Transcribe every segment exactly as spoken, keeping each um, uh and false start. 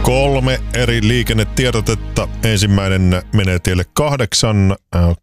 Kolme eri liikennetiedotetta. Ensimmäinen menee tielle kahdeksan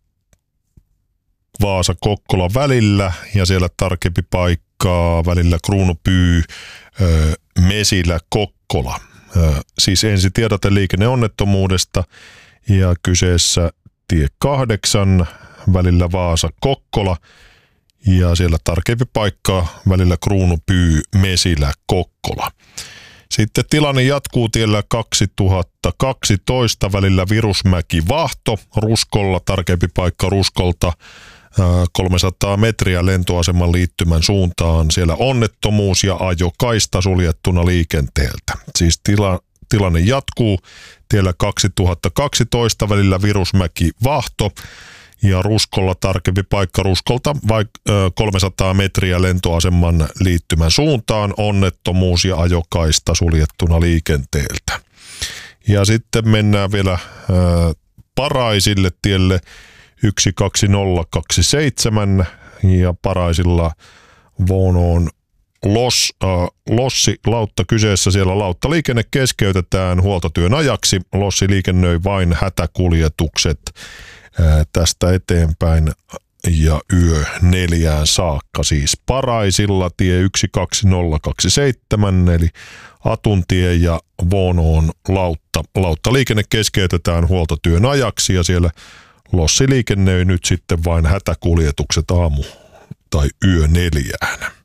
Vaasa-Kokkola välillä ja siellä tarkempi paikkaa välillä Kruunupyy, Mesilä, Kokkola. Siis ensi tiedote liikenneonnettomuudesta ja kyseessä tie kahdeksan välillä Vaasa-Kokkola ja siellä tarkempi paikkaa välillä Kruunupyy, Mesilä, Kokkola. Sitten tilanne jatkuu tiellä kaksituhattakaksitoista välillä Virusmäki-Vahto, Ruskolla, tarkempi paikka Ruskolta kolmesataa metriä lentoaseman liittymän suuntaan. Siellä onnettomuus ja ajokaista suljettuna liikenteeltä. Siis tila, tilanne jatkuu tiellä kaksituhattakaksitoista välillä Virusmäki-Vahto ja Ruskolla, tarkempi paikka Ruskolta vaik- kolmesataa metriä lentoaseman liittymän suuntaan, onnettomuus ja ajokaista suljettuna liikenteeltä. Ja sitten mennään vielä ää, Paraisille tielle yksi kaksi nolla kaksi seitsemän ja Paraisilla Vuonoon Los, äh, Lossi lautta kyseessä. Siellä lauttaliikenne keskeytetään huoltotyön ajaksi. Lossi liikennöi vain hätäkuljetukset ää, tästä eteenpäin ja yö neljään saakka. Siis Paraisilla tie yksi kaksi nolla kaksi seitsemän eli Atuntie ja Vuonoon lautta. Lauttaliikenne keskeytetään huoltotyön ajaksi ja siellä Lossi liikennöi nyt sitten vain hätäkuljetukset aamu tai yö neljään.